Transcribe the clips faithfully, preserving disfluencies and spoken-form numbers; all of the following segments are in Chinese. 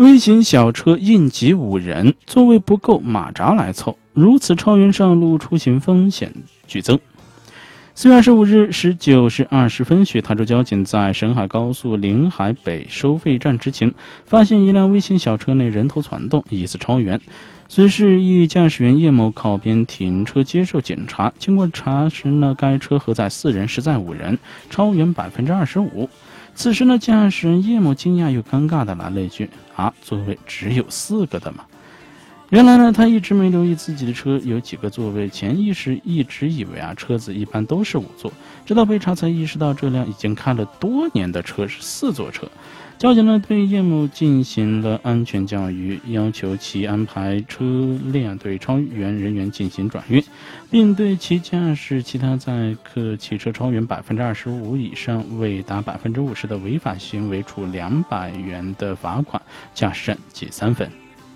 微型小车应急五人，座位不够马扎来凑，如此超员上路出行风险剧增。四月二十五日十九时二十分许，台州交警在沈海高速临海北收费站执勤，发现一辆微型小车内人头攒动，疑似超员。随事一驾驶员叶某靠边停车接受检查，经过查实呢，该车核载四人，实载五人，超员百分之二十五。此时呢，驾驶人叶某惊讶又尴尬的来了一句：“啊，座位只有四个的嘛。”原来呢，他一直没留意自己的车有几个座位，潜意识一直以为啊，车子一般都是五座，直到被查才意识到这辆已经开了多年的车是四座车。交警呢对叶某进行了安全教育，要求其安排车辆对超员人员进行转运，并对其驾驶其他载客汽车超员百分之二十五以上未达百分之五十的违法行为处两百元的罚款，驾驶证记三分。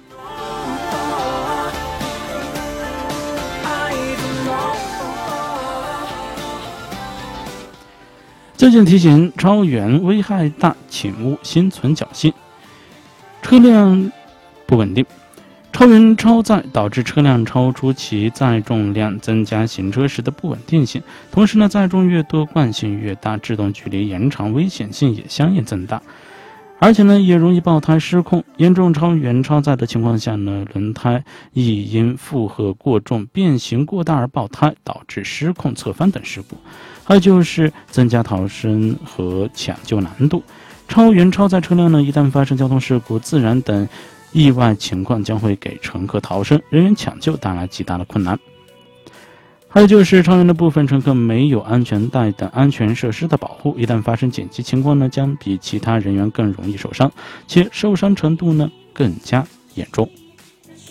交警提醒：超员危害大，请勿心存侥幸。车辆不稳定，超员超载导致车辆超出其载重量，增加行车时的不稳定性。同时呢，载重越多，惯性越大，制动距离延长，危险性也相应增大。而且呢，也容易爆胎失控。严重超员超载的情况下呢，轮胎易因负荷过重、变形过大而爆胎，导致失控、侧翻等事故。还有就是增加逃生和抢救难度。超员超载车辆呢，一旦发生交通事故、自燃等意外情况，将会给乘客逃生、人员抢救带来极大的困难。还有就是超员的部分乘客没有安全带等安全设施的保护，一旦发生紧急情况呢，将比其他人员更容易受伤，且受伤程度呢更加严重。